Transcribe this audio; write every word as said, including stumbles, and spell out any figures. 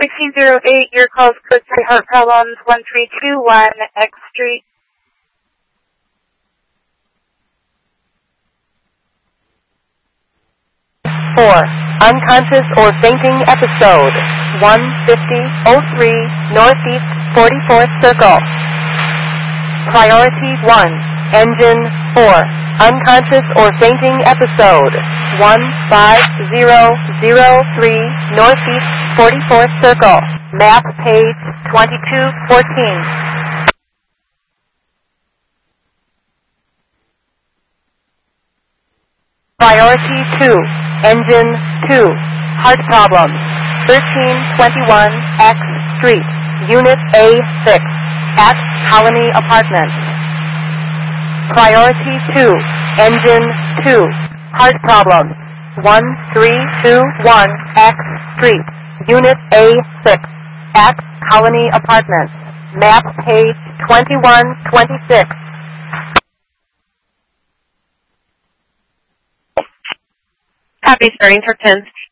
sixteen oh eight, your call's code three heart problems, one three two one X Street. four. Unconscious or fainting episode. one fifty oh three Northeast forty-fourth Circle. Priority one. Engine four. Unconscious or fainting episode. one five zero zero three Northeast forty-fourth Circle. Map page twenty-two fourteen. Priority two. Engine two. Heart problems. thirteen twenty-one X Street. Unit A six. At Colony Apartments. Priority two. Engine two. Heart problems. one three two one X Street. Unit A six. At Colony Apartments. Map page twenty-one twenty-six. Copy, starting for pins.